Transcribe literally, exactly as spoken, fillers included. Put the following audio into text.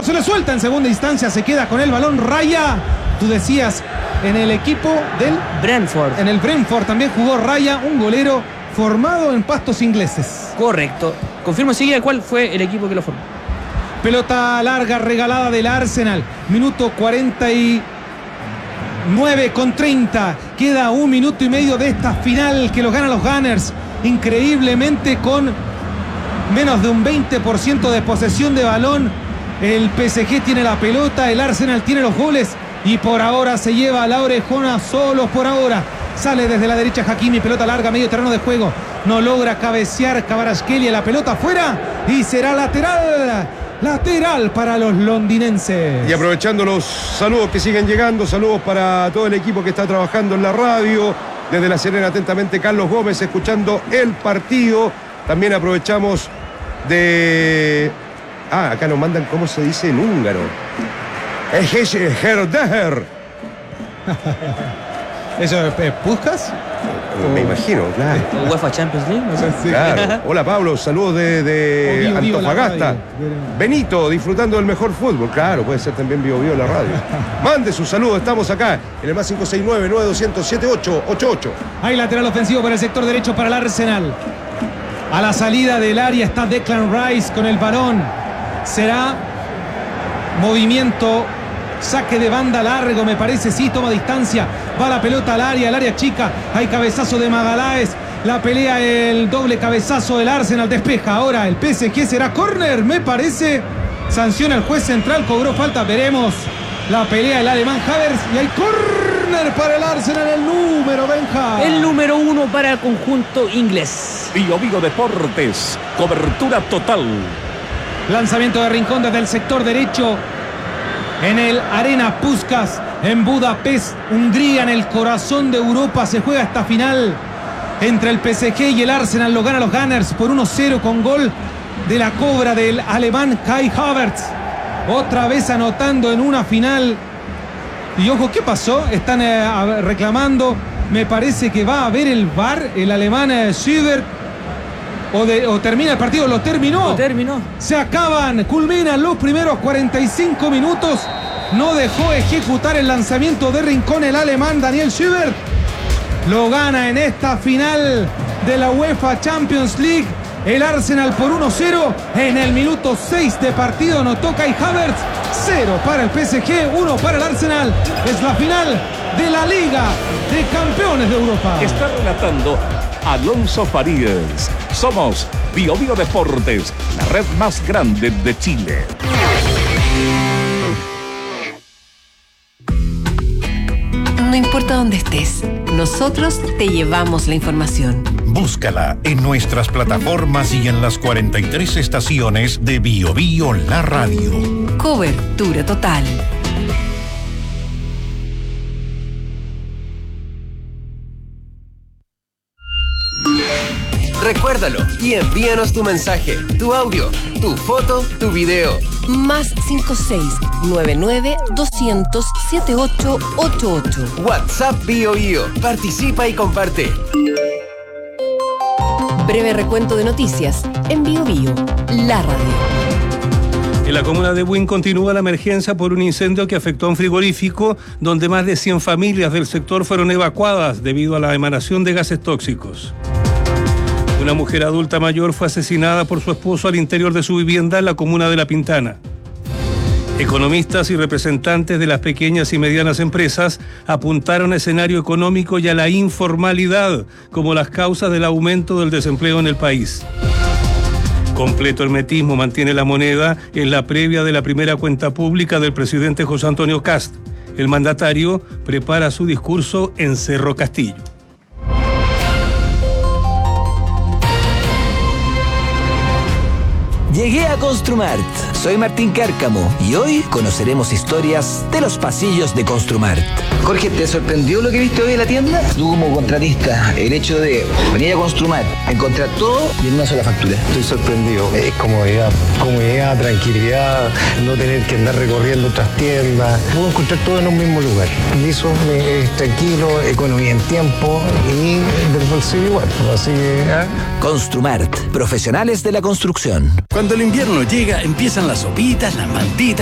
centro, se le suelta en segunda instancia, se queda con el balón. Raya, tú decías, en el equipo del Brentford. En el Brentford también jugó Raya, un golero formado en pastos ingleses. Correcto. Confirmo enseguida cuál fue el equipo que lo formó. Pelota larga regalada del Arsenal. Minuto cuarenta y nueve con treinta. Queda un minuto y medio de esta final que los ganan los Gunners. Increíblemente con menos de un veinte por ciento de posesión de balón. El P S G tiene la pelota, el Arsenal tiene los goles y por ahora se lleva a la orejona solos por ahora. Sale desde la derecha Hakimi, pelota larga, medio terreno de juego. No logra cabecear Kvaratskhelia, la pelota afuera y será lateral. Lateral para los londinenses. Y aprovechando los saludos que siguen llegando, saludos para todo el equipo que está trabajando en la radio. Desde La Serena, atentamente, Carlos Gómez, escuchando el partido. También aprovechamos de... Ah, acá nos mandan cómo se dice en húngaro. Ejerdeher. ¿Eso es Puskás? Me imagino, claro. UEFA Champions League, no sé. Sí. Claro. Hola Pablo, saludos de, de O Bio Bio Antofagasta. la radio. Benito, disfrutando del mejor fútbol. Claro, puede ser también Bio Bio la radio. Mande su saludo, estamos acá en el más cinco seis nueve, nueve dos cero siete ocho ocho ocho. Hay lateral ofensivo para el sector derecho para el Arsenal. A la salida del área está Declan Rice con el balón. Será movimiento, saque de banda largo, me parece, sí, toma distancia. Va la pelota al área, al área chica. Hay cabezazo de Magaláes. La pelea, el doble cabezazo del Arsenal, despeja. Ahora el P S G será córner, me parece. Sanciona el juez central, cobró falta, veremos. La pelea el alemán Havertz y hay córner para el Arsenal, el número, Benja. El número uno para el conjunto inglés. Bio Bio Deportes, cobertura total. Lanzamiento de Rincón desde el sector derecho en el Arena Puskás en Budapest, Hungría, en el corazón de Europa. Se juega esta final entre el P S G y el Arsenal. Lo gana los Gunners por uno cero con gol de la cobra del alemán Kai Havertz. Otra vez anotando en una final. Y ojo, ¿qué pasó? Están eh, reclamando. Me parece que va a haber el V A R, el alemán eh, Schubert. O, de, o termina el partido, lo terminó. Lo terminó. Se acaban, culminan los primeros cuarenta y cinco minutos. No dejó ejecutar el lanzamiento de Rincón el alemán Daniel Schubert. Lo gana en esta final de la UEFA Champions League el Arsenal por uno cero. En el minuto seis de partido anotó Kai Havertz. cero para el P S G, uno para el Arsenal. Es la final de la Liga de Campeones de Europa. Está relatando Alonso Farías. Somos Bio Bio Deportes, la red más grande de Chile. No importa dónde estés, nosotros te llevamos la información. Búscala en nuestras plataformas y en las cuarenta y tres estaciones de Bio Bio La Radio. Cobertura total. Recuérdalo y envíanos tu mensaje, tu audio, tu foto, tu video. Más cinco seis nueve nueve dos cero cero siete ocho ocho ocho. WhatsApp Bio Bio. Participa y comparte. Breve recuento de noticias en Bio Bio, la radio. En la comuna de Buin continúa la emergencia por un incendio que afectó a un frigorífico donde más de cien familias del sector fueron evacuadas debido a la emanación de gases tóxicos. Una mujer adulta mayor fue asesinada por su esposo al interior de su vivienda en la comuna de La Pintana. Economistas y representantes de las pequeñas y medianas empresas apuntaron a escenario económico y a la informalidad como las causas del aumento del desempleo en el país. Completo hermetismo mantiene la moneda en la previa de la primera cuenta pública del presidente José Antonio Kast. El mandatario prepara su discurso en Cerro Castillo. Llegué a Construmart. Soy Martín Cárcamo y hoy conoceremos historias de los pasillos de Construmart. Jorge, ¿te sorprendió lo que viste hoy en la tienda? Tú como contratista, el hecho de venir a Construmart, encontrar todo y en una sola factura. Estoy sorprendido. Es comodidad, comodidad, tranquilidad, no tener que andar recorriendo otras tiendas. Puedo encontrar todo en un mismo lugar. Y eso es tranquilo, economía en tiempo y del bolsillo igual. Así que, ¿eh? Construmart, profesionales de la construcción. Cuando el invierno llega, empiezan las sopitas, las mantitas,